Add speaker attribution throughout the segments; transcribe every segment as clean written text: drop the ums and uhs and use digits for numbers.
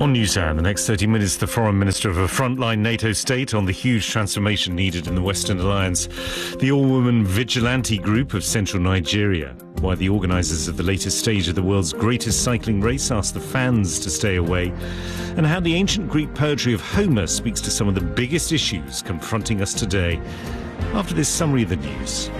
Speaker 1: On NewsHour, in the next 30 minutes, the foreign minister of a frontline NATO state on the huge transformation needed in the Western Alliance. The all-woman vigilante group of central Nigeria. Why the organisers of the latest stage of the world's greatest cycling race asked the fans to stay away. And how the ancient Greek poetry of Homer speaks to some of the biggest issues confronting us today. After this summary of the news.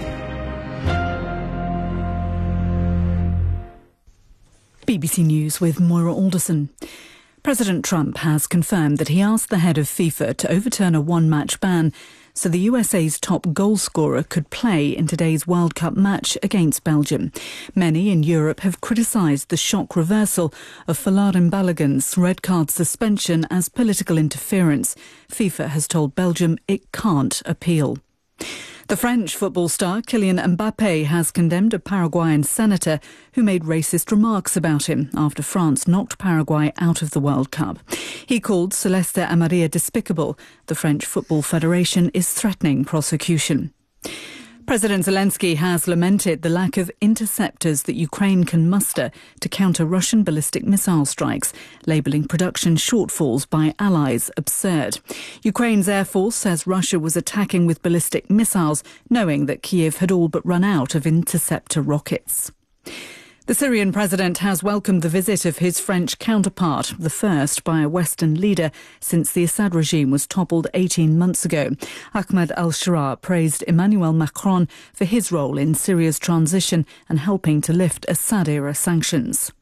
Speaker 2: BBC News with Moira Alderson. President Trump has confirmed that he asked the head of FIFA to overturn a one-match ban so the USA's top goal scorer could play in today's World Cup match against Belgium. Many in Europe have criticised the shock reversal of Folarin Balogun's red card suspension as political interference. FIFA has told Belgium it can't appeal. The French football star Kylian Mbappé has condemned a Paraguayan senator who made racist remarks about him after France knocked Paraguay out of the World Cup. He called Celeste Amarilla despicable. The French Football Federation is threatening prosecution. President Zelensky has lamented the lack of interceptors that Ukraine can muster to counter Russian ballistic missile strikes, labelling production shortfalls by allies absurd. Ukraine's Air Force says Russia was attacking with ballistic missiles, knowing that Kyiv had all but run out of interceptor rockets. The Syrian president has welcomed the visit of his French counterpart, the first by a Western leader since the Assad regime was toppled 18 months ago. Ahmed al-Sharaa praised Emmanuel Macron for his role in Syria's transition and helping to lift Assad-era sanctions.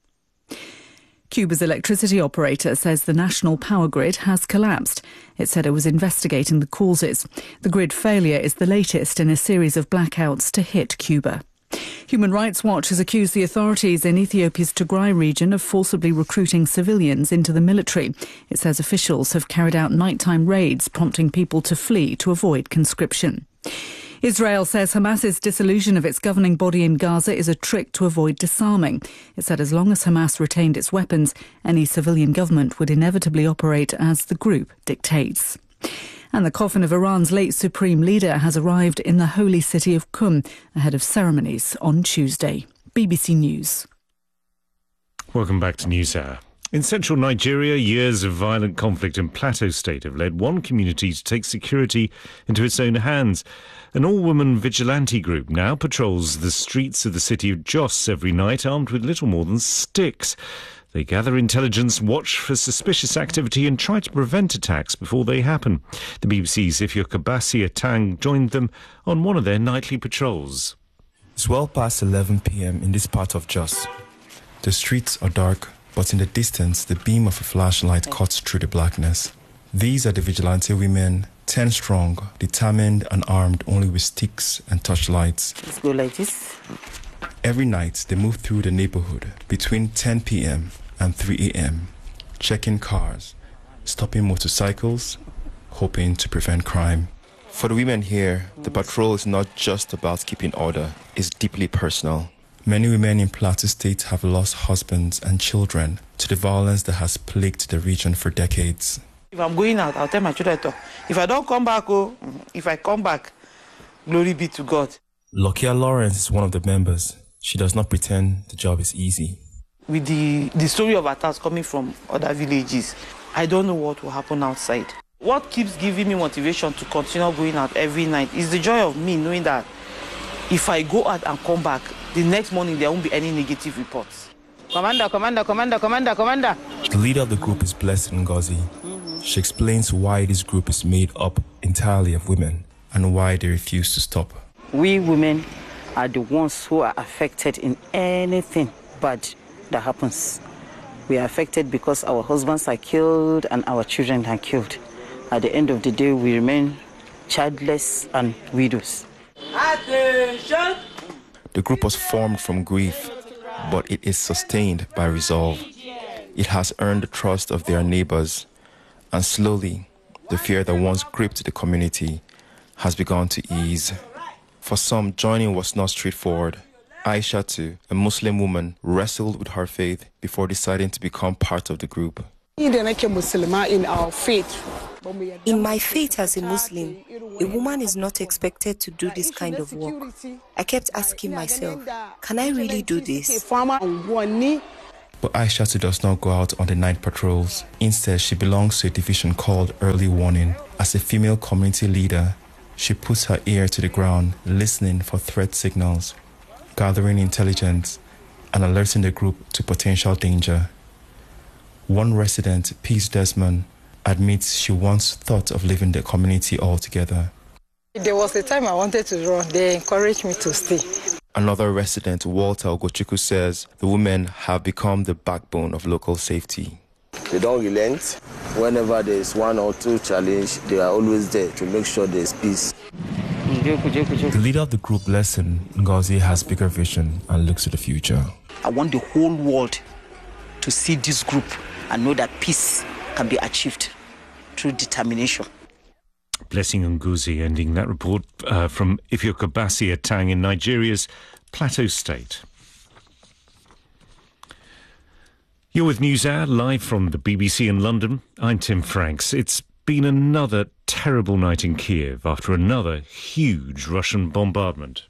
Speaker 2: Cuba's electricity operator says the national power grid has collapsed. It said it was investigating the causes. The grid failure is the latest in a series of blackouts to hit Cuba. Human Rights Watch has accused the authorities in Ethiopia's Tigray region of forcibly recruiting civilians into the military. It says officials have carried out nighttime raids, prompting people to flee to avoid conscription. Israel says Hamas's dissolution of its governing body in Gaza is a trick to avoid disarming. It said as long as Hamas retained its weapons, any civilian government would inevitably operate as the group dictates. And the coffin of Iran's late supreme leader has arrived in the holy city of Qum ahead of ceremonies on Tuesday. BBC News.
Speaker 1: Welcome back to NewsHour. In central Nigeria, years of violent conflict in Plateau State have led one community to take security into its own hands. An all-woman vigilante group now patrols the streets of the city of Jos every night, armed with little more than sticks. They gather intelligence, watch for suspicious activity and try to prevent attacks before they happen. The BBC's Ifyoka Basia Tang joined them on one of their nightly patrols.
Speaker 3: It's well past 11 p.m. in this part of Jos. The streets are dark, but in the distance, the beam of a flashlight cuts through the blackness. These are the vigilante women, 10 strong, determined and armed only with sticks and torchlights.
Speaker 4: Let's go like this.
Speaker 3: Every night, they move through the neighborhood between 10 p.m. and 3 a.m., checking cars, stopping motorcycles, hoping to prevent crime. For the women here, the patrol is not just about keeping order, it's deeply personal. Many women in Plateau State have lost husbands and children to the violence that has plagued the region for decades.
Speaker 4: If I'm going out, I'll tell my children, if I don't come back, if I come back, glory be to God.
Speaker 3: Lokia Lawrence is one of the members. She does not pretend the job is easy.
Speaker 4: With the story of attacks coming from other villages, I don't know what will happen outside. What keeps giving me motivation to continue going out every night is the joy of me knowing that if I go out and come back, the next morning there won't be any negative reports. Commander, commander, commander, commander, commander.
Speaker 3: The leader of the group is Blessed Ngozi. She explains why this group is made up entirely of women and why they refuse to stop.
Speaker 5: We women are the ones who are affected in anything bad that happens. We are affected because our husbands are killed and our children are killed. At the end of the day, we remain childless and widows.
Speaker 4: Attention!
Speaker 3: The group was formed from grief, but it is sustained by resolve. It has earned the trust of their neighbors, and slowly, the fear that once gripped the community has begun to ease. For some, joining was not straightforward. Aisha, too, a Muslim woman, wrestled with her faith before deciding to become part of the group.
Speaker 6: In our faith.
Speaker 7: In my faith as a Muslim, a woman is not expected to do this kind of work. I kept asking myself, can I really do this?
Speaker 3: But Aishatu does not go out on the night patrols. Instead, she belongs to a division called Early Warning. As a female community leader, she puts her ear to the ground, listening for threat signals, gathering intelligence, and alerting the group to potential danger. One resident, Peace Desmond, admits she once thought of leaving the community altogether.
Speaker 6: There was a time I wanted to run. They encouraged me to stay.
Speaker 3: Another resident, Walter Ogochukwu, says the women have become the backbone of local safety.
Speaker 8: They don't relent. Whenever there's one or two challenges, they are always there to make sure there's peace.
Speaker 3: The leader of the group, Lesson, Ngozi, has bigger vision and looks to the future.
Speaker 5: I want the whole world to see this group and know that peace can be achieved through determination.
Speaker 1: Blessing Ngozi ending that report from Ifeokabasi Etang in Nigeria's Plateau State. You're with NewsHour, live from the BBC in London. I'm Tim Franks. It's been another terrible night in Kiev after another huge Russian bombardment.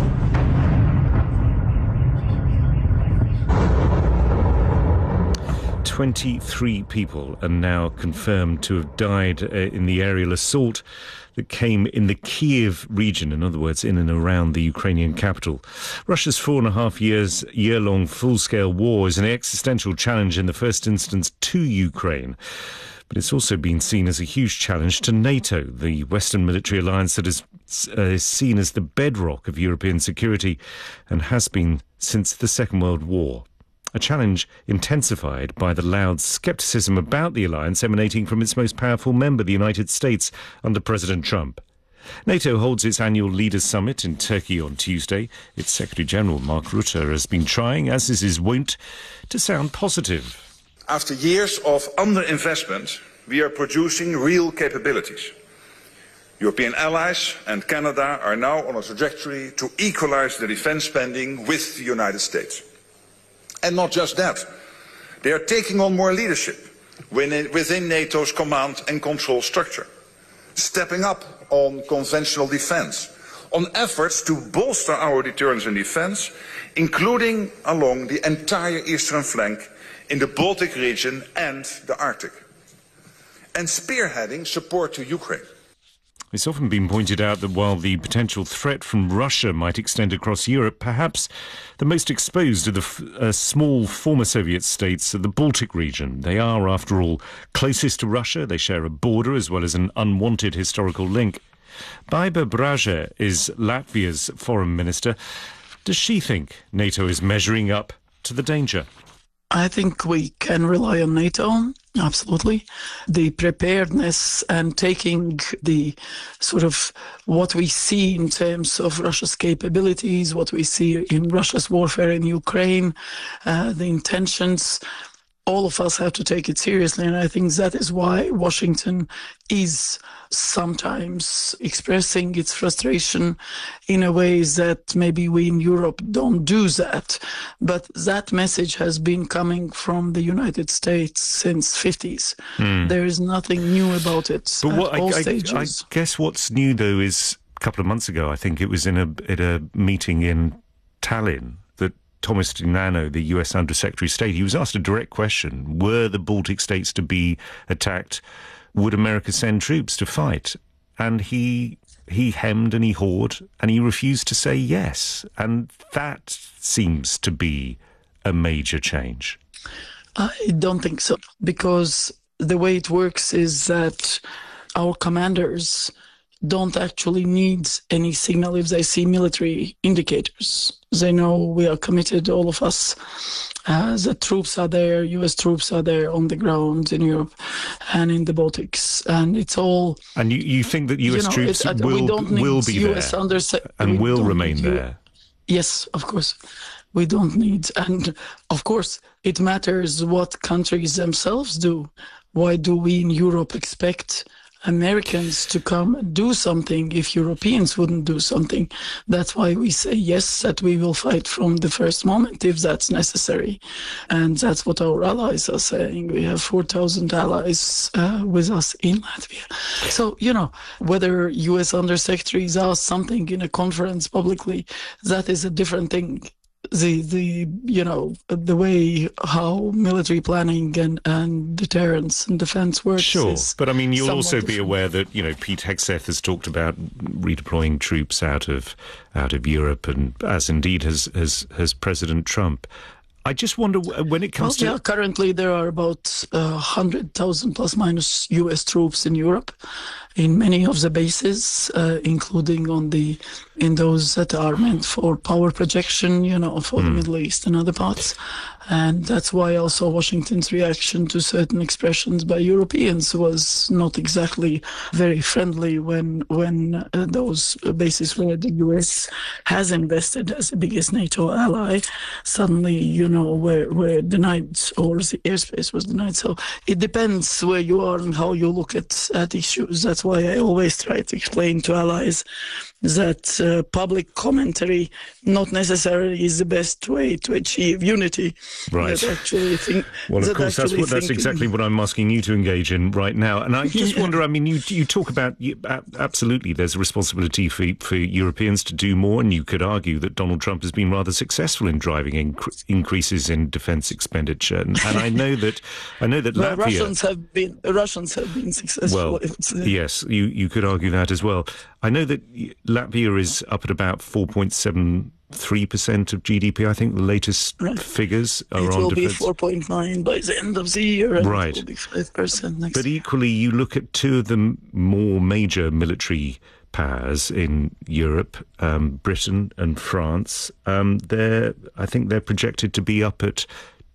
Speaker 1: 23 people are now confirmed to have died in the aerial assault that came in the Kiev region, in other words, in and around the Ukrainian capital. Russia's 4.5 year-long full-scale war is an existential challenge in the first instance to Ukraine. But it's also been seen as a huge challenge to NATO, the Western military alliance that is seen as the bedrock of European security and has been since the Second World War. A challenge intensified by the loud scepticism about the alliance emanating from its most powerful member, the United States, under President Trump. NATO holds its annual Leaders' Summit in Turkey on Tuesday. Its Secretary-General, Mark Rutte, has been trying, as is his wont, to sound positive.
Speaker 9: After years of underinvestment, we are producing real capabilities. European allies and Canada are now on a trajectory to equalize the defense spending with the United States. And not just that, they are taking on more leadership within NATO's command and control structure, stepping up on conventional defense, on efforts to bolster our deterrence and defense, including along the entire eastern flank in the Baltic region and the Arctic, and spearheading support to Ukraine.
Speaker 1: It's often been pointed out that while the potential threat from Russia might extend across Europe, perhaps the most exposed are the small former Soviet states of the Baltic region. They are, after all, closest to Russia. They share a border as well as an unwanted historical link. Baiba Braja is Latvia's foreign minister. Does she think NATO is measuring up to the danger?
Speaker 10: I think we can rely on NATO, absolutely. The preparedness and taking the sort of what we see in terms of Russia's capabilities, what we see in Russia's warfare in Ukraine, the intentions, all of us have to take it seriously. And I think that is why Washington is sometimes expressing its frustration in a way that maybe we in Europe don't do that. But that message has been coming from the United States since 50s. There is nothing new about it
Speaker 1: but
Speaker 10: at all stages.
Speaker 1: I guess what's new, though, is a couple of months ago, I think it was at a meeting in Tallinn, that Thomas Dinano, the US Undersecretary of State, he was asked a direct question. Were the Baltic states to be attacked? Would America send troops to fight? And he hemmed and he hawed and he refused to say yes. And that seems to be a major change.
Speaker 10: I don't think so, because the way it works is that our commanders don't actually need any signal if they see military indicators. They know we are committed, all of us. The troops are there, US troops are there on the ground in Europe and in the Baltics, and it's all...
Speaker 1: And you think that US troops will be there and will remain there?
Speaker 10: Yes, of course. We don't need... And, of course, it matters what countries themselves do. Why do we in Europe expect Americans to come and do something if Europeans wouldn't do something? That's why we say yes, that we will fight from the first moment if that's necessary. And that's what our allies are saying. We have 4,000 allies with us in Latvia. So, whether US undersecretaries ask something in a conference publicly, that is a different thing. the way how military planning and deterrence and defence works.
Speaker 1: Sure, but I mean, you'll also be
Speaker 10: different.
Speaker 1: aware that Pete Hegseth has talked about redeploying troops out of Europe, and as indeed has President Trump. I just wonder when it comes to...
Speaker 10: currently there are about 100,000 plus minus US troops in Europe, in many of the bases, including in those that are meant for power projection, for the Middle East and other parts. And that's why also Washington's reaction to certain expressions by Europeans was not exactly very friendly when those bases where the US has invested as the biggest NATO ally suddenly, were denied, or the airspace was denied. So it depends where you are and how you look at issues. That's why I always try to explain to allies that public commentary not necessarily is the best way to achieve unity.
Speaker 1: Right. Well, of course, that's exactly what I'm asking you to engage in right now. And I just wonder, I mean, you talk about, absolutely, there's a responsibility for Europeans to do more, and you could argue that Donald Trump has been rather successful in driving increases in defence expenditure. And I know that Latvia...
Speaker 10: Russians have been successful.
Speaker 1: Well, yes, you could argue that as well. I know that Latvia is up at about 4.73% of GDP. I think the latest figures are on defence.
Speaker 10: It will be 4.9 by the end of the year, and
Speaker 1: right.
Speaker 10: It will be 5% next
Speaker 1: But equally, you look at two of the more major military powers in Europe, Britain and France. I think they're projected to be up at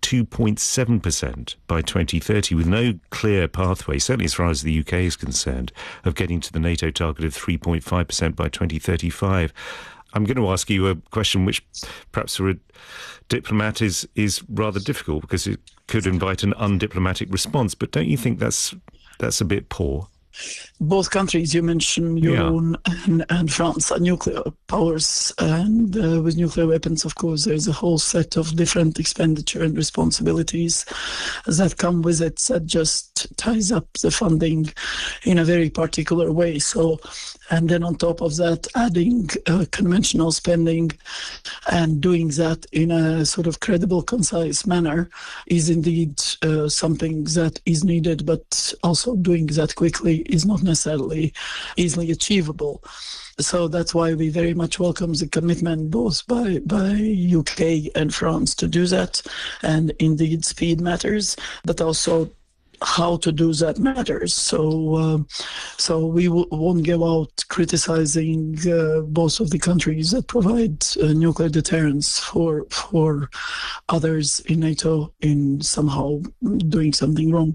Speaker 1: 2.7% by 2030, with no clear pathway, certainly as far as the UK is concerned, of getting to the NATO target of 3.5% by 2035. I'm going to ask you a question which perhaps for a diplomat is rather difficult, because it could invite an undiplomatic response, but don't you think that's a bit poor?
Speaker 10: Both countries you mentioned, your own and France, are nuclear powers, and with nuclear weapons, of course, there's a whole set of different expenditure and responsibilities that come with it that just ties up the funding in a very particular way. So, and then on top of that, adding conventional spending and doing that in a sort of credible, concise manner is indeed something that is needed, but also doing that quickly is not necessarily easily achievable. So that's why we very much welcome the commitment both by UK and France to do that. And indeed, speed matters, but also how to do that matters. So we won't go out criticizing both of the countries that provide nuclear deterrence for others in NATO in somehow doing something wrong.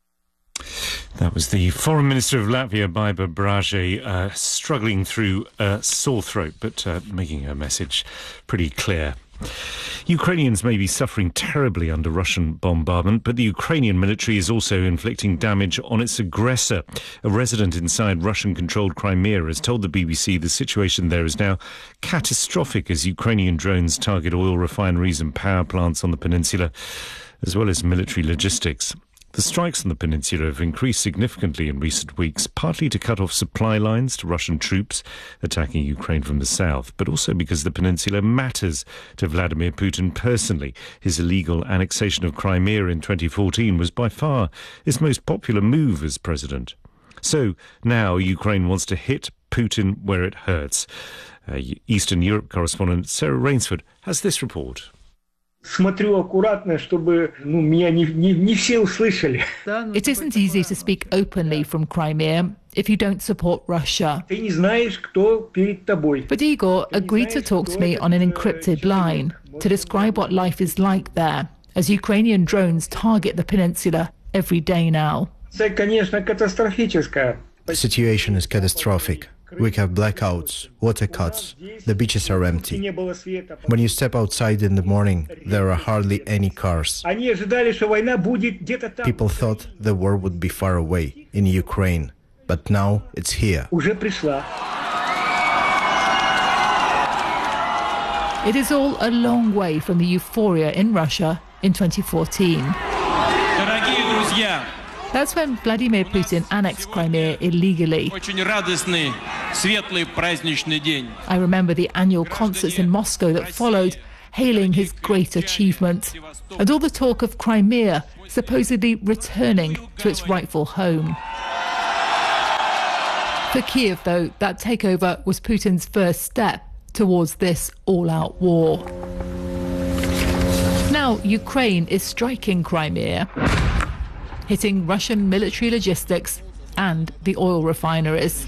Speaker 1: That was the Foreign Minister of Latvia, Baiba Braže, struggling through a sore throat, but making her message pretty clear. Ukrainians may be suffering terribly under Russian bombardment, but the Ukrainian military is also inflicting damage on its aggressor. A resident inside Russian-controlled Crimea has told the BBC the situation there is now catastrophic as Ukrainian drones target oil refineries and power plants on the peninsula, as well as military logistics. The strikes on the peninsula have increased significantly in recent weeks, partly to cut off supply lines to Russian troops attacking Ukraine from the south, but also because the peninsula matters to Vladimir Putin personally. His illegal annexation of Crimea in 2014 was by far his most popular move as president. So now Ukraine wants to hit Putin where it hurts. Eastern Europe correspondent Sarah Rainsford has this report.
Speaker 11: It isn't easy to speak openly from Crimea if you don't support Russia. But Igor agreed to talk to me on an encrypted line to describe what life is like there, as Ukrainian drones target the peninsula every day now.
Speaker 12: The situation is catastrophic. We have blackouts, water cuts, the beaches are empty. When you step outside in the morning, there are hardly any cars. People thought the war would be far away, in Ukraine, but now it's here.
Speaker 11: It is all a long way from the euphoria in Russia in 2014. That's when Vladimir Putin annexed Crimea illegally. I remember the annual concerts in Moscow that followed, hailing his great achievement. And all the talk of Crimea supposedly returning to its rightful home. For Kiev, though, that takeover was Putin's first step towards this all-out war. Now, Ukraine is striking Crimea, hitting Russian military logistics and the oil refineries.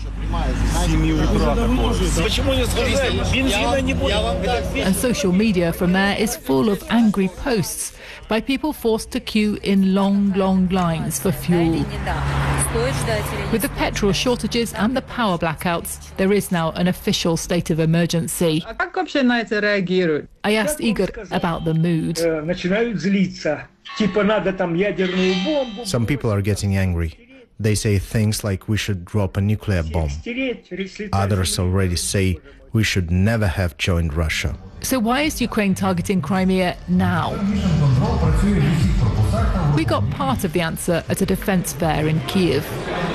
Speaker 11: And social media from there is full of angry posts by people forced to queue in long, long lines for fuel. With the petrol shortages and the power blackouts, there is now an official state of emergency. I asked Igor about the mood.
Speaker 12: Some people are getting angry. They say things like we should drop a nuclear bomb. Others already say we should never have joined Russia.
Speaker 11: So why is Ukraine targeting Crimea now? We got part of the answer at a defence fair in Kiev.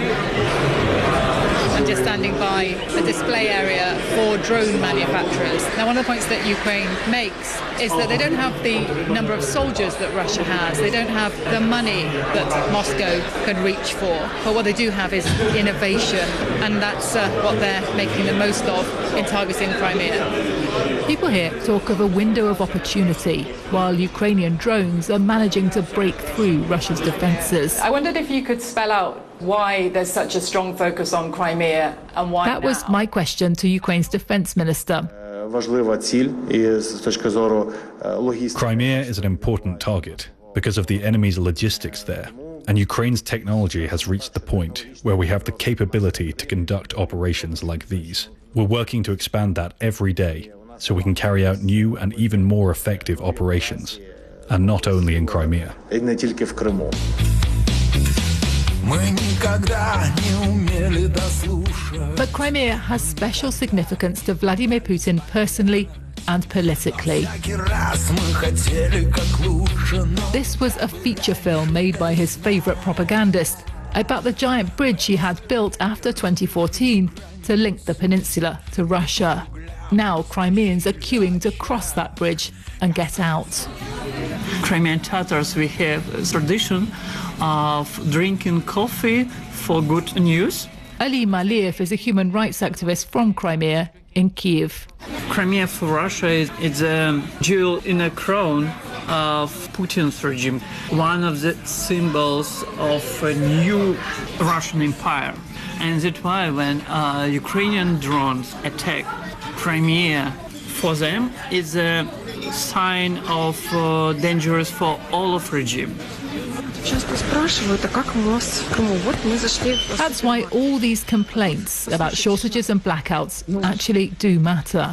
Speaker 13: I'm just standing by a display area for drone manufacturers. Now, one of the points that Ukraine makes is that they don't have the number of soldiers that Russia has. They don't have the money that Moscow can reach for. But what they do have is innovation, and that's what they're making the most of in targeting Crimea.
Speaker 11: People here talk of a window of opportunity, while Ukrainian drones are managing to break through Russia's defences.
Speaker 13: I wondered if you could spell out why there's such a strong focus on Crimea and why
Speaker 11: That was my question to Ukraine's defence minister.
Speaker 14: Crimea is an important target because of the enemy's logistics there, and Ukraine's technology has reached the point where we have the capability to conduct operations like these. We're working to expand that every day so we can carry out new and even more effective operations, and not only in Crimea.
Speaker 11: But Crimea has special significance to Vladimir Putin personally and politically. This was a feature film made by his favourite propagandist about the giant bridge he had built after 2014 to link the peninsula to Russia. Now Crimeans are queuing to cross that bridge and get out.
Speaker 10: Crimean Tatars, we have a tradition of drinking coffee for good news.
Speaker 11: Ali Maliev is a human rights activist from Crimea in Kiev.
Speaker 10: Crimea for Russia is a jewel in a crown of Putin's regime, one of the symbols of a new Russian empire. And that's why when Ukrainian drones attack Crimea, for them is a sign of dangerous for all of regime.
Speaker 11: That's why all these complaints about shortages and blackouts actually do matter.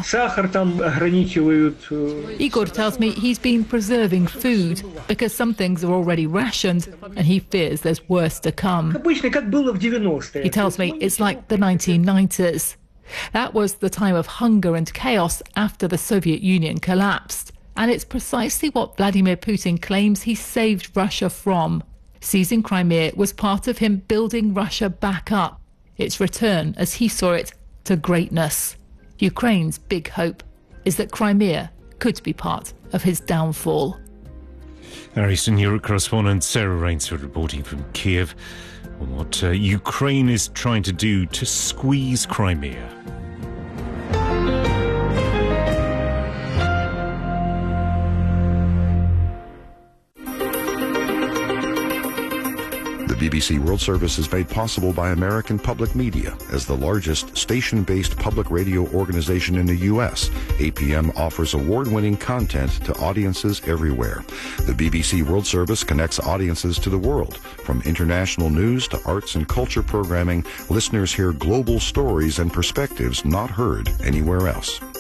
Speaker 11: Igor tells me he's been preserving food because some things are already rationed and he fears there's worse to come. He tells me it's like the 1990s. That was the time of hunger and chaos after the Soviet Union collapsed. And it's precisely what Vladimir Putin claims he saved Russia from. Seizing Crimea was part of him building Russia back up, its return, as he saw it, to greatness. Ukraine's big hope is that Crimea could be part of his downfall.
Speaker 1: Our Eastern Europe correspondent Sarah Rainsford reporting from Kiev on what Ukraine is trying to do to squeeze Crimea.
Speaker 15: The BBC World Service is made possible by American Public Media. As the largest station-based public radio organization in the U.S., APM offers award-winning content to audiences everywhere. The BBC World Service connects audiences to the world. From international news to arts and culture programming, listeners hear global stories and perspectives not heard anywhere else.